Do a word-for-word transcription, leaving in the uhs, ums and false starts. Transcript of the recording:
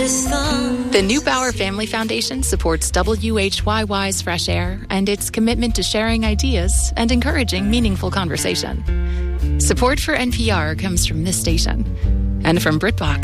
The New Bauer Family Foundation supports W H Y Y's Fresh Air and its commitment to sharing ideas and encouraging meaningful conversation. Support for N P R comes from this station and from BritBox.